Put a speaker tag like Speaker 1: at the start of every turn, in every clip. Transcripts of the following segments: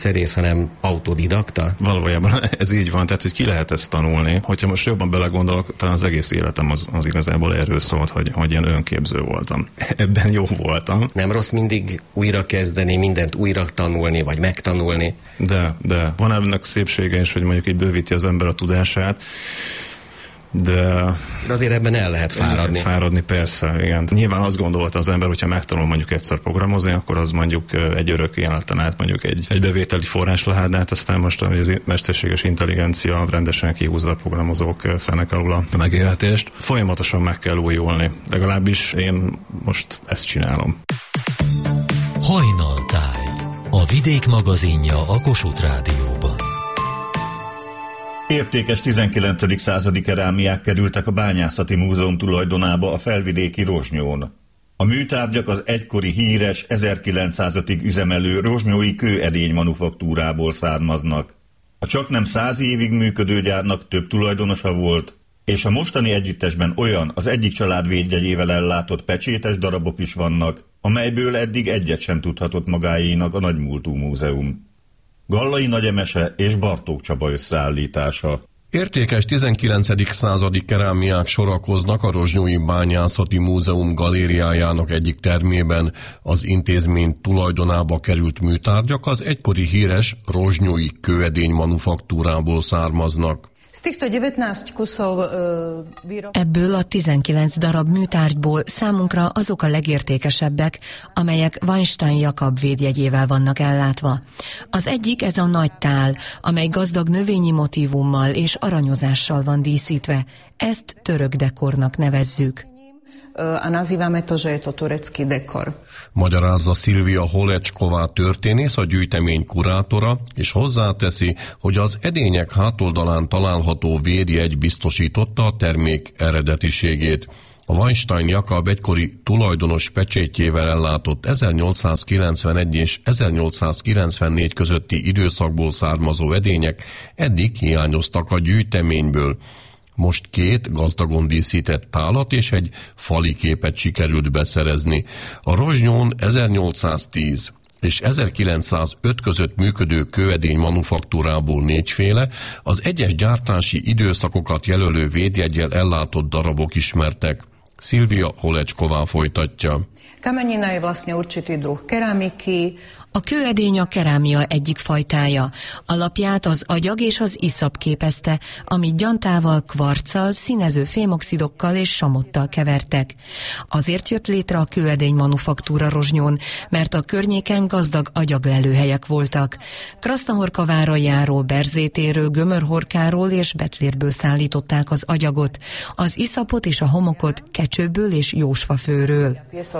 Speaker 1: szerész, hanem autodidakta?
Speaker 2: Valójában ez így van, tehát hogy ki lehet ezt tanulni. Hogyha most jobban belegondolok, talán az egész életem az igazából erről szólt, hogy ilyen önképző voltam. Ebben jó voltam.
Speaker 1: Nem rossz mindig újra kezdeni, mindent újra tanulni, vagy megtanulni?
Speaker 2: De van ennek szépsége is, hogy mondjuk így bővíti az ember a tudását, de
Speaker 1: azért ebben el lehet fáradni.
Speaker 2: Fáradni, persze, igen. Nyilván azt gondolta az ember, hogyha megtanul mondjuk egyszer programozni, akkor az mondjuk egy örök életen át mondjuk egy bevételi forrás lehet, de hát aztán most a mesterséges intelligencia rendesen kihúzza a programozók fenek alul a megélhetést. Folyamatosan meg kell újulni. Legalábbis én most ezt csinálom.
Speaker 3: Hajnaltáj, a Vidék magazinja a Kossuth Rádióban.
Speaker 4: Értékes 19. századi kerámiák kerültek a Bányászati Múzeum tulajdonába a felvidéki Rozsnyón. A műtárgyak az egykori híres 1905-ig üzemelő rozsnyói kőedény manufaktúrából származnak. A csaknem 100 évig működő gyárnak több tulajdonosa volt, és a mostani együttesben olyan az egyik család védjegyével ellátott pecsétes darabok is vannak, amelyből eddig egyet sem tudhatott magáénak a Nagymúltú Múzeum. Gallai Nagy Emese és Bartók Csaba összeállítása.
Speaker 5: Értékes 19. századi kerámiák sorakoznak a Rozsnyói Bányászati Múzeum galériájának egyik termében. Az intézmény tulajdonába került műtárgyak az egykori híres rozsnyói kőedény manufaktúrából származnak.
Speaker 6: Ebből a 19 darab műtárgyból számunkra azok a legértékesebbek, amelyek Weinstein Jakab védjegyével vannak ellátva. Az egyik ez a nagy tál, amely gazdag növényi motívummal és aranyozással van díszítve. Ezt török dekornak nevezzük.
Speaker 7: A nazývame to, že je to turecký dekor.
Speaker 5: Magyarázza Szilvia Holecsková történész, a gyűjtemény kurátora, és hozzáteszi, hogy az edények hátoldalán található védjegy biztosította a termék eredetiségét. A Weinstein Jakab egykori tulajdonos pecsétjével ellátott 1891 és 1894 közötti időszakból származó edények eddig hiányoztak a gyűjteményből. Most 2 gazdagon díszített tálat és egy fali képet sikerült beszerezni. A Rozsnyón 1810 és 1905 között működő kőedény manufaktúrából 4 féle, az egyes gyártási időszakokat jelölő védjeggyel ellátott darabok ismertek. Szilvia Holecsková folytatja.
Speaker 7: Kamenina je vlastne určitý druh keramiky.
Speaker 6: A kőedény a kerámia egyik fajtája. Alapját az agyag és az iszap képezte, amit gyantával, kvarccal, színező fémoxidokkal és samottal kevertek. Azért jött létre a kőedény manufaktúra Rozsnyón, mert a környéken gazdag agyaglelőhelyek voltak. Krasznahorkaváron járó Berzétéről, Gömörhorkáról és Betlérből szállították az agyagot, az iszapot és a homokot Kecsőből és Jósvafőről.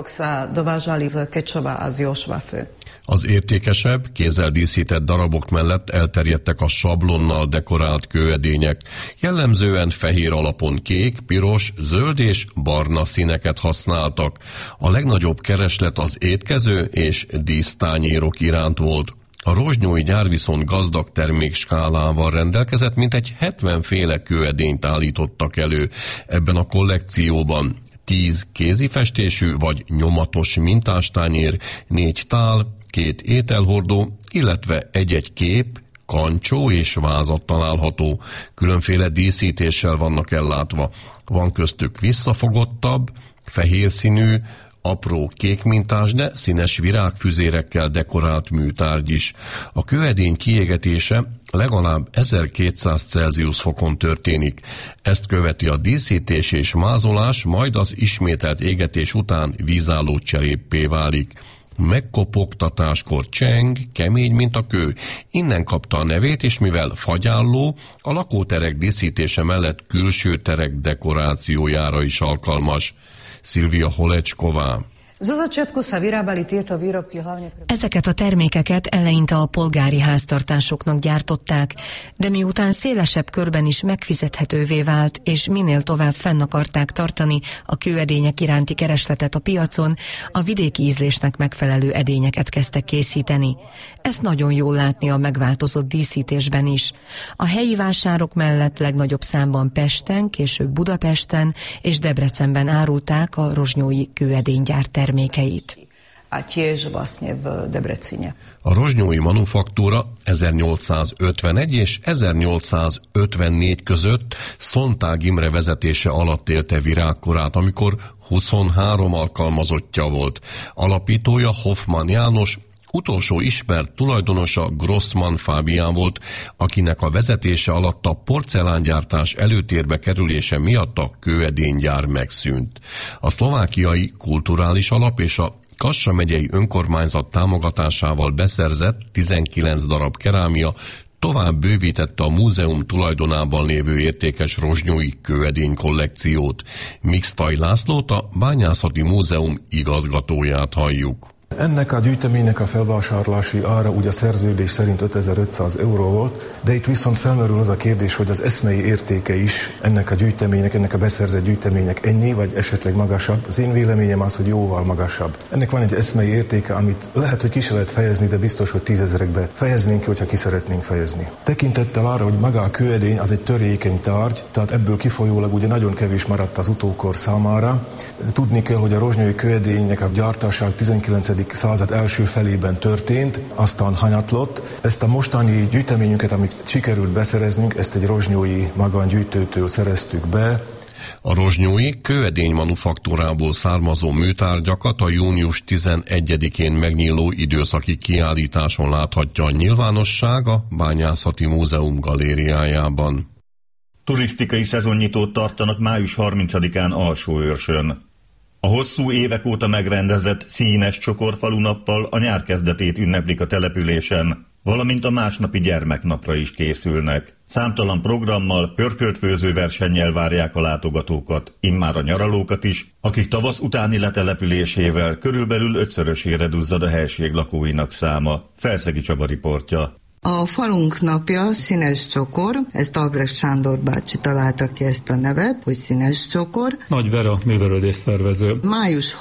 Speaker 5: Az értékesebb, kézzel díszített darabok mellett elterjedtek a sablonnal dekorált kőedények. Jellemzően fehér alapon kék, piros, zöld és barna színeket használtak. A legnagyobb kereslet az étkező és dísztányérok iránt volt. A rozsnyói gyár viszont gazdag termékskálával rendelkezett, mintegy 70 féle kőedényt állítottak elő. Ebben a kollekcióban 10 kézifestésű vagy nyomatos mintástányér, 4 tál, 2 ételhordó, illetve egy-egy kép, kancsó és vázat található. Különféle díszítéssel vannak ellátva. Van köztük visszafogottabb, fehér színű, apró kék mintás, de színes virágfüzérekkel dekorált műtárgy is. A kőedény kiégetése legalább 1200 Celsius fokon történik. Ezt követi a díszítés és mázolás, majd az ismételt égetés után vízálló cseréppé válik. Megkopogtatáskor cseng, kemény, mint a kő. Innen kapta a nevét, és mivel fagyálló, a lakóterek díszítése mellett külső terek dekorációjára is alkalmas. Szilvia Holecsková.
Speaker 6: Ezeket a termékeket eleinte a polgári háztartásoknak gyártották, de miután szélesebb körben is megfizethetővé vált, és minél tovább fenn akarták tartani a kőedények iránti keresletet a piacon, a vidéki ízlésnek megfelelő edényeket kezdtek készíteni. Ezt nagyon jól látni a megváltozott díszítésben is. A helyi vásárok mellett legnagyobb számban Pesten, később Budapesten és Debrecenben árulták a rozsnyói kőedénygyár termékeit.
Speaker 7: a tiež vlastne v Debrecine.
Speaker 5: A rozsnyói manufaktúra 1851 és 1854 között Szontág Imre vezetése alatt élte virágkorát, amikor 23 alkalmazottja volt. Alapítója Hoffmann János, utolsó ismert tulajdonosa Grossmann Fábián volt, akinek a vezetése alatt a porcelángyártás előtérbe kerülése miatt a kőedénygyár megszűnt. A szlovákiai kulturális alap és a Kassa megyei önkormányzat támogatásával beszerzett 19 darab kerámia tovább bővítette a múzeum tulajdonában lévő értékes rozsnyói kőedény kollekciót. Mixtai Lászlót, a Bányászati Múzeum igazgatóját halljuk.
Speaker 8: Ennek a gyűjteménynek a felvásárlási ára ugye a szerződés szerint 5500 euró volt, de itt viszont felmerül az a kérdés, hogy az eszmei értéke is ennek a gyűjteménynek, ennek a beszerzett gyűjteménynek ennyi, vagy esetleg magasabb. Az én véleményem az, hogy jóval magasabb. Ennek van egy eszmei értéke, amit lehet, hogy ki se lehet fejezni, de biztos, hogy 10 000-ekbe fejeznénk ki, hogyha ki szeretnénk fejezni. Tekintettel arra, hogy maga a kőedény az egy törékeny tárgy, tehát ebből kifolyólag ugye nagyon kevés maradt az utókor számára. Tudni kell, hogy a rozsnyói kőedénynek a gyártása 19. század első felében történt, aztán hanyatlott. Ezt a mostani gyűjteményünket, amit sikerült beszereznünk, ezt egy rozsnyói magángyűjtőtől szereztük be.
Speaker 5: A rozsnyói kőedény manufaktúrából származó műtárgyakat a június 11-én megnyíló időszaki kiállításon láthatja a nyilvánosság a Bányászati Múzeum galériájában.
Speaker 4: Turisztikai szezonnyitót tartanak május 30-án Alsóőrsön. A hosszú évek óta megrendezett színes csokorfalunappal a nyár kezdetét ünneplik a településen, valamint a másnapi gyermeknapra is készülnek. Számtalan programmal, pörkölt főzőversennyel várják a látogatókat, immár a nyaralókat is, akik tavasz utáni letelepülésével körülbelül 5-szörösére duzzad a helység lakóinak száma. Felszegi Csaba riportja.
Speaker 9: A falunk napja színes csokor, ezt Albrecht Sándor bácsi találta ki ezt a nevet, hogy színes csokor.
Speaker 10: Nagy Vera művelődés szervező.
Speaker 9: Május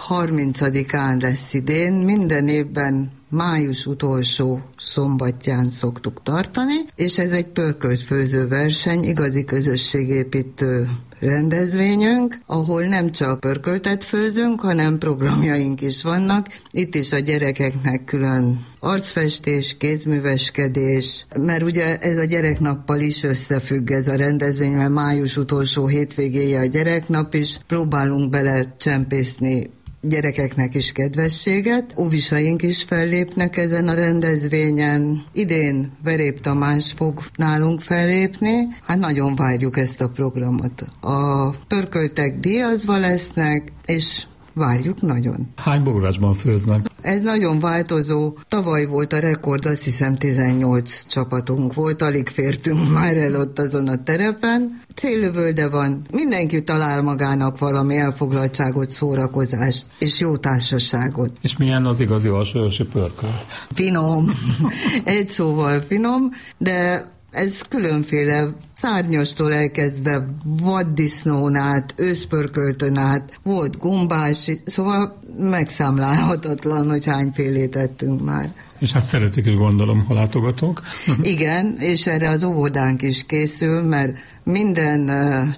Speaker 9: 30-án lesz idén, minden évben május utolsó szombatján szoktuk tartani, és ez egy pörkölt főzőverseny, igazi közösségépítő rendezvényünk, ahol nem csak pörköltet főzünk, hanem programjaink is vannak. Itt is a gyerekeknek külön arcfestés, kézműveskedés, mert ugye ez a gyereknappal is összefügg ez a rendezvény, mert május utolsó hétvégéje a gyereknap is, próbálunk bele csempészni gyerekeknek is kedvességet. Óvisaink is fellépnek ezen a rendezvényen. Idén Verép Tamás fog nálunk fellépni. Hát nagyon várjuk ezt a programot. A pörköltek díjazva lesznek, és várjuk nagyon.
Speaker 10: Hány bográcsban főznek?
Speaker 9: Ez nagyon változó. Tavaly volt a rekord, azt hiszem 18 csapatunk volt, alig fértünk már el ott azon a terepen. Céllövölde van, mindenki talál magának valami elfoglaltságot, szórakozást és jó társaságot.
Speaker 10: És milyen az igazi alsóőrsi pörkölt?
Speaker 9: Finom, egy szóval finom, de ez különféle szárnyastól elkezdve vaddisznón át, őszpörköltön át, volt gombás, szóval megszámlálhatatlan, hogy hányfélét ettünk már.
Speaker 10: És hát szeretik is, gondolom, ha látogatók.
Speaker 9: Igen, és erre az óvodánk is készül, mert minden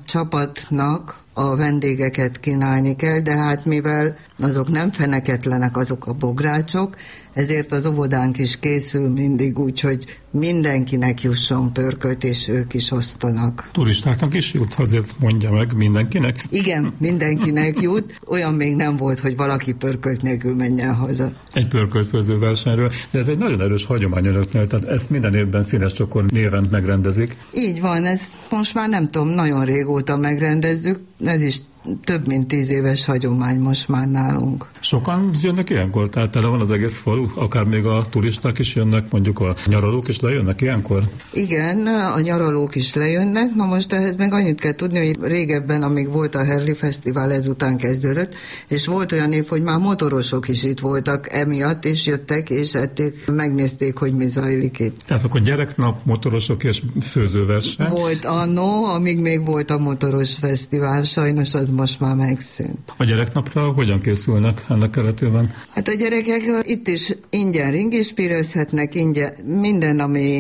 Speaker 9: csapatnak a vendégeket kínálni kell, de hát mivel azok nem feneketlenek, azok a bográcsok, ezért az óvodánk is készül mindig úgy, hogy mindenkinek jusson pörkölt, és ők is osztanak.
Speaker 10: Turistáknak is jut, azért mondja meg mindenkinek?
Speaker 9: Igen, mindenkinek jut. Olyan még nem volt, hogy valaki pörkölt nélkül menjen haza.
Speaker 10: Egy pörkölt főzőversenyről, de ez egy nagyon erős hagyomány önöknél, tehát ezt minden évben színes csokor néven megrendezik.
Speaker 9: Így van, ezt most már nem tudom, nagyon régóta megrendezzük, ez is több mint 10 éves hagyomány most már nálunk.
Speaker 10: Sokan jönnek ilyenkor? Tehát tele van az egész falu? Akár még a turisták is jönnek, mondjuk a nyaralók is lejönnek ilyenkor?
Speaker 9: Igen, a nyaralók is lejönnek. Na most ehhez meg annyit kell tudni, hogy régebben, amíg volt a Herli Fesztivál, ezután kezdődött, és volt olyan év, hogy már motorosok is itt voltak emiatt, és jöttek, és ették, megnézték, hogy mi zajlik itt.
Speaker 10: Tehát akkor gyereknap, motorosok és főzőverseny?
Speaker 9: Volt annó, amíg még volt a motoros fesztivál, sajnos az most már megszűnt.
Speaker 10: A gyereknapra hogyan készülnek ennek keretében?
Speaker 9: Hát a gyerekek itt is ingyen ringispírezhetnek, ingyen minden, ami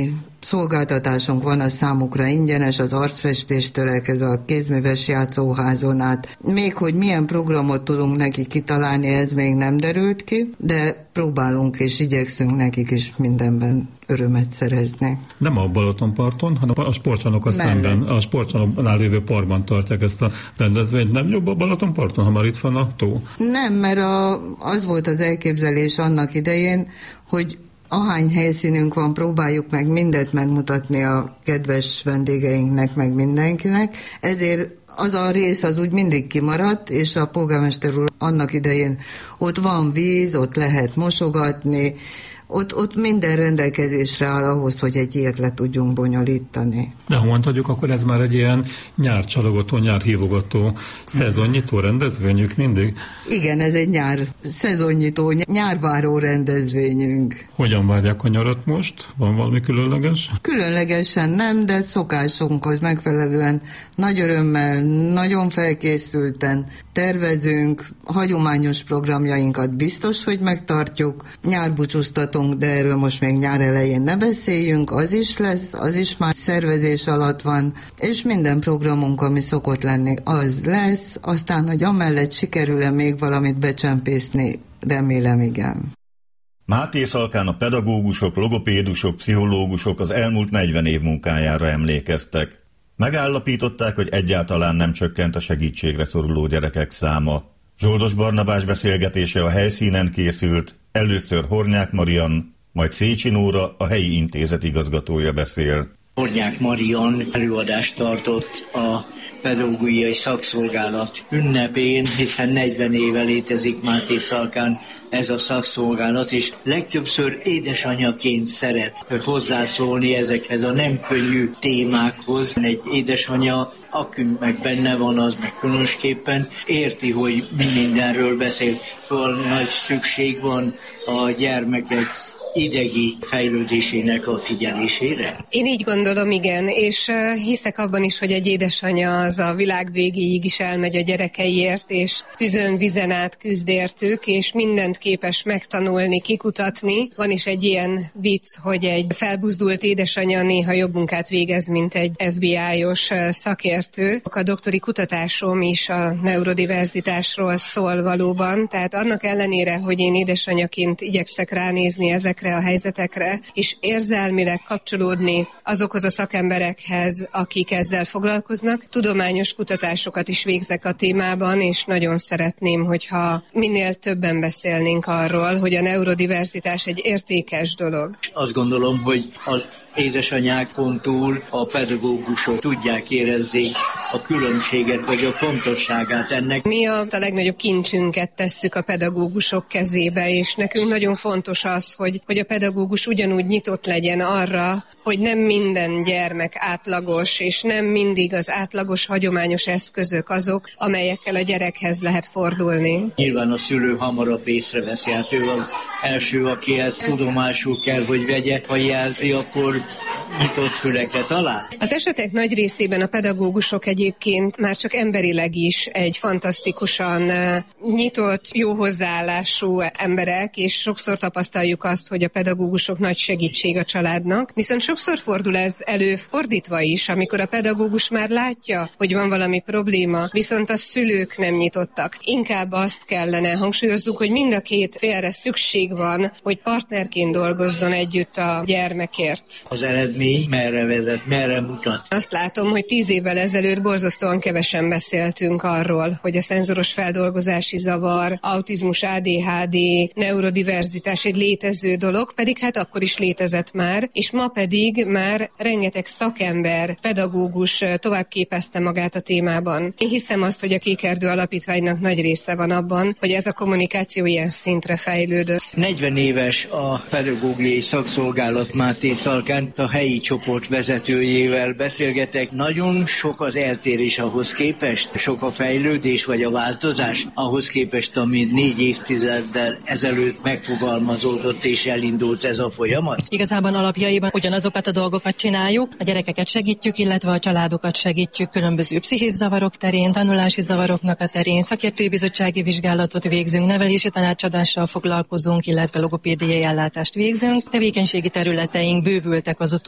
Speaker 9: szolgáltatásunk van, az számukra ingyenes, az arcfestéstől elkezdve a kézműves játszóházon át. Még hogy milyen programot tudunk nekik kitalálni, ez még nem derült ki, de próbálunk és igyekszünk nekik is mindenben örömet szerezni.
Speaker 10: Nem a Balatonparton, hanem a sportcsarnokkal szemben, a sportcsarnoknál lévő parkban tartják ezt a rendezvényt. Nem jobb a Balatonparton, ha már itt van a tó?
Speaker 9: Nem, mert az volt az elképzelés annak idején, hogy ahány helyszínünk van, próbáljuk meg mindet megmutatni a kedves vendégeinknek, meg mindenkinek. Ezért az a rész az úgy mindig kimaradt, és a polgármester úr annak idején ott van víz, ott lehet mosogatni, ott minden rendelkezésre áll ahhoz, hogy egy ilyet le tudjunk bonyolítani.
Speaker 10: De ha mondhatjuk, akkor ez már egy ilyen nyárcsalogató, nyárhívogató, szezonnyitó rendezvényük mindig?
Speaker 9: Igen, ez egy szezonnyitó, nyárváró rendezvényünk.
Speaker 10: Hogyan várják a nyarat most? Van valami különleges?
Speaker 9: Különlegesen nem, de szokásunkhoz megfelelően nagy örömmel, nagyon felkészülten tervezünk, hagyományos programjainkat biztos, hogy megtartjuk, nyárbúcsúztatunk, de erről most még nyár elején ne beszéljünk, az is lesz, az is már szervezés alatt van, és minden programunk, ami szokott lenni, az lesz, aztán, hogy amellett sikerül-e még valamit becsempészni, remélem igen.
Speaker 4: Máté Szalkán a pedagógusok, logopédusok, pszichológusok az elmúlt 40 év munkájára emlékeztek. Megállapították, hogy egyáltalán nem csökkent a segítségre szoruló gyerekek száma. Zsoldos Barnabás beszélgetése a helyszínen készült, először Hornyák Marian, majd Szécsi Nóra, a helyi intézet igazgatója beszél.
Speaker 11: Hornyák Marian előadást tartott a pedagógiai szakszolgálat ünnepén, hiszen 40 éve létezik Máté Szalkán ez a szakszolgálat, és legtöbbször édesanyaként szeret hozzászólni ezekhez a nem könnyű témákhoz. Egy édesanya, aki meg benne van, az meg különösképpen érti, hogy mindenről beszél, szóval nagy szükség van a gyermekek idegi fejlődésének a figyelésére?
Speaker 12: Én így gondolom, igen, és hiszek abban is, hogy egy édesanya az a világ végéig is elmegy a gyerekeiért, és tüzön vizen át küzd értük, és mindent képes megtanulni, kikutatni. Van is egy ilyen vicc, hogy egy felbuzdult édesanya néha jobb munkát végez, mint egy FBI-os szakértő. A doktori kutatásom is a neurodiverzitásról szól valóban, tehát annak ellenére, hogy én édesanyaként igyekszek ránézni ezekre a helyzetekre, és érzelmileg kapcsolódni azokhoz a szakemberekhez, akik ezzel foglalkoznak. Tudományos kutatásokat is végzek a témában, és nagyon szeretném, hogyha minél többen beszélnénk arról, hogy a neurodiverzitás egy értékes dolog.
Speaker 11: Azt gondolom, hogy az édesanyákon túl a pedagógusok tudják érezni a különbséget, vagy a fontosságát ennek.
Speaker 12: Mi a legnagyobb kincsünket tesszük a pedagógusok kezébe, és nekünk nagyon fontos az, hogy a pedagógus ugyanúgy nyitott legyen arra, hogy nem minden gyermek átlagos, és nem mindig az átlagos hagyományos eszközök azok, amelyekkel a gyerekhez lehet fordulni.
Speaker 11: Nyilván a szülő hamarabb észreveszi, hát ő az első, aki ezt tudomásul kell, hogy vegye, ha jelzi, akkor nyitott fülekre talál?
Speaker 12: Az esetek nagy részében a pedagógusok egyébként már csak emberileg is egy fantasztikusan nyitott, jó hozzáállású emberek, és sokszor tapasztaljuk azt, hogy a pedagógusok nagy segítség a családnak. Viszont sokszor fordul ez elő fordítva is, amikor a pedagógus már látja, hogy van valami probléma, viszont a szülők nem nyitottak. Inkább azt kellene hangsúlyozzuk, hogy mind a két félre szükség van, hogy partnerként dolgozzon együtt a gyermekért.
Speaker 11: Az eredmény merre vezet, merre mutat?
Speaker 12: Azt látom, hogy 10 évvel ezelőtt borzasztóan kevesen beszéltünk arról, hogy a szenzoros feldolgozási zavar, autizmus, ADHD, neurodiverzitás egy létező dolog, pedig hát akkor is létezett már, és ma pedig már rengeteg szakember, pedagógus továbbképezte magát a témában. Én hiszem azt, hogy a Kékerdő Alapítványnak nagy része van abban, hogy ez a kommunikáció ilyen szintre fejlődött.
Speaker 11: 40 éves a pedagógiai szakszolgálat Máté Szalkán, a helyi csoport vezetőjével beszélgetek. Nagyon sok az eltérés ahhoz képest, sok a fejlődés vagy a változás ahhoz képest, ami 4 évtizeddel ezelőtt megfogalmazódott és elindult ez a folyamat.
Speaker 13: Igazából alapjaiban ugyanazokat a dolgokat csináljuk, a gyerekeket segítjük, illetve a családokat segítjük különböző pszichés zavarok terén, tanulási zavaroknak a terén, szakértői bizottsági vizsgálatot végzünk, nevelési tanácsadással foglalkozunk, illetve logopédiai ellátást végzünk. Tevékenységi területeink bővültek az utóbbi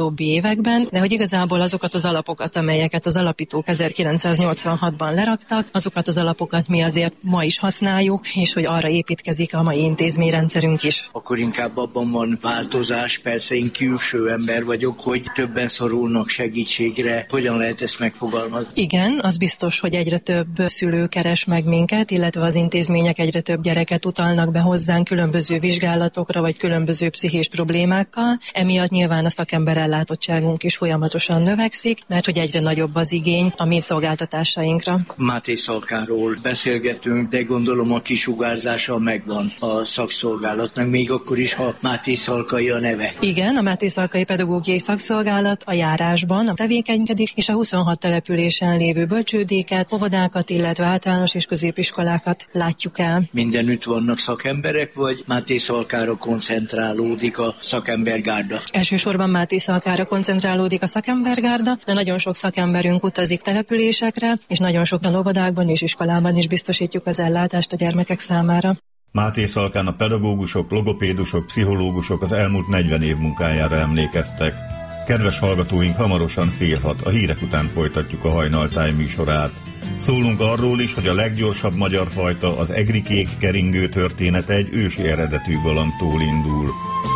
Speaker 13: utóbbi években, de hogy igazából azokat az alapokat, amelyeket az alapítók 1986-ban leraktak, azokat az alapokat mi azért ma is használjuk, és hogy arra építkezik a mai intézményrendszerünk is.
Speaker 11: Akkor inkább abban van változás, persze én külső ember vagyok, hogy többen szorulnak segítségre. Hogyan lehet ezt megfogalmazni?
Speaker 13: Igen, az biztos, hogy egyre több szülő keres meg minket, illetve az intézmények egyre több gyereket utalnak be hozzánk különböző vizsgálatokra, vagy különböző pszichés problémákkal. Emiatt nyilván a szakemberellátottságunk is folyamatosan növekszik, mert hogy egyre nagyobb az igény a mi szolgáltatásainkra.
Speaker 11: Máté Szalkáról beszélgetünk, de gondolom a kisugárzása megvan a szakszolgálatnak, még akkor is, ha Máté Szalkai a neve.
Speaker 13: Igen, a Máté Szalkai Pedagógiai Szakszolgálat a járásban tevékenykedik, és a 26 településen lévő bölcsődéket, óvodákat, illetve általános és középiskolákat látjuk el.
Speaker 11: Mindenütt vannak szakemberek, vagy Máté Szalkára koncentrálódik a szakembergárda?
Speaker 13: Elsősorban Máté Szalkára koncentrálódik a szakembergárda, de nagyon sok szakemberünk utazik településekre, és nagyon sok óvodákban és iskolában is biztosítjuk az ellátást a gyermekek számára.
Speaker 4: Máté Szalkán a pedagógusok, logopédusok, pszichológusok az elmúlt 40 év munkájára emlékeztek. Kedves hallgatóink, hamarosan 5:30, a hírek után folytatjuk a Hajnaltáj műsorát. Szólunk arról is, hogy a leggyorsabb magyar fajta, az egri kék keringő története egy ősi eredetű galambtól indul.